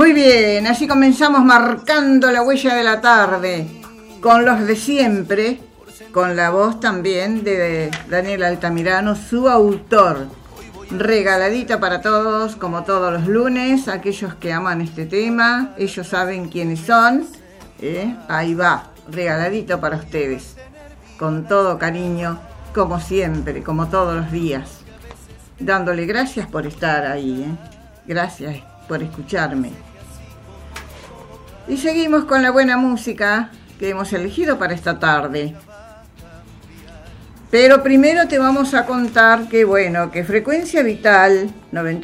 Muy bien, así comenzamos marcando la huella de la tarde, con los de siempre, con la voz también de Daniel Altamirano, su autor. Regaladita para todos, como todos los lunes, aquellos que aman este tema, ellos saben quiénes son. Ahí va, regaladito para ustedes, con todo cariño, como siempre, como todos los días. Dándole gracias por estar ahí, gracias por escucharme. Y seguimos con la buena música que hemos elegido para esta tarde. Pero primero te vamos a contar que Frecuencia Vital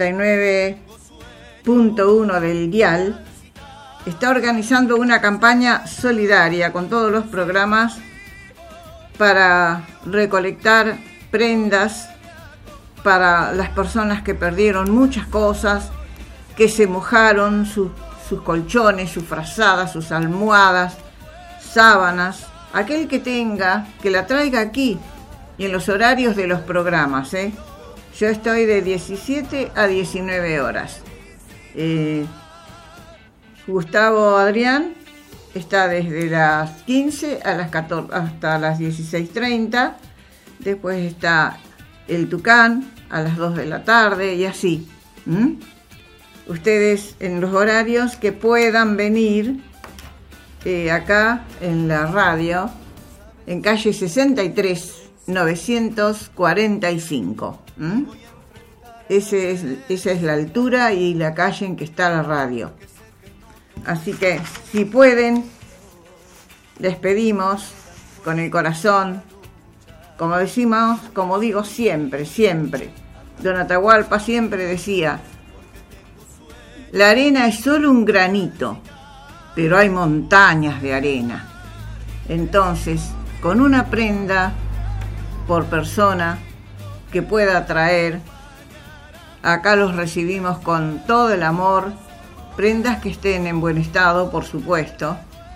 99.1 del dial está organizando una campaña solidaria con todos los programas para recolectar prendas para las personas que perdieron muchas cosas, que se mojaron sus colchones, sus frazadas, sus almohadas, sábanas. Aquel que tenga, que la traiga aquí y en los horarios de los programas. Yo estoy de 17 a 19 horas. Gustavo Adrián está desde las 15 a las 14 hasta las 16:30. Después está el Tucán a las 2 de la tarde y así. Ustedes en los horarios que puedan venir acá en la radio, en calle 63 945. Esa es la altura y la calle en que está la radio. Así que si pueden, les pedimos con el corazón, como digo siempre, Don Atahualpa siempre decía: la arena es solo un granito, pero hay montañas de arena. Entonces, con una prenda por persona que pueda traer, acá los recibimos con todo el amor, prendas que estén en buen estado, por supuesto,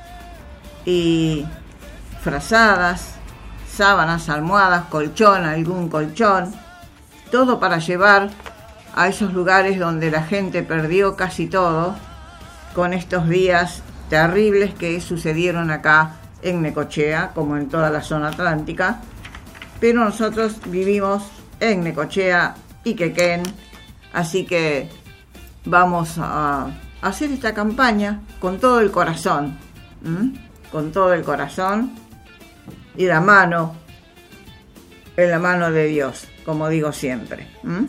y frazadas, sábanas, almohadas, colchón, algún colchón, todo para llevar a esos lugares donde la gente perdió casi todo con estos días terribles que sucedieron acá en Necochea, como en toda la zona atlántica. Pero nosotros vivimos en Necochea y Quequén, así que vamos a hacer esta campaña con todo el corazón, con todo el corazón y la mano en la mano de Dios, como digo siempre.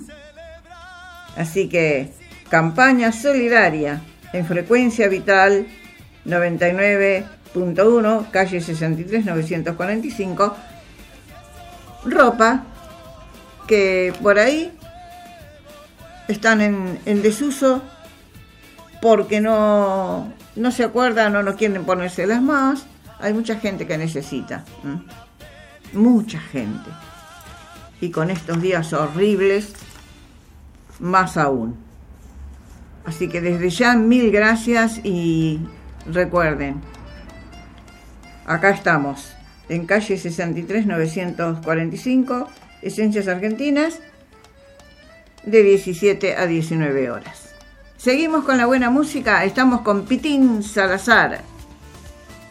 Así que campaña solidaria en Frecuencia Vital 99.1, calle 63 945. Ropa que por ahí están en desuso porque no se acuerdan o no quieren ponérselas más. Hay mucha gente que necesita, mucha gente, y con estos días horribles más aún. Así que desde ya 1000 gracias y recuerden, acá estamos en calle 63 945, Esencias Argentinas, de 17 a 19 horas. Seguimos con la buena música, estamos con Pitín Salazar.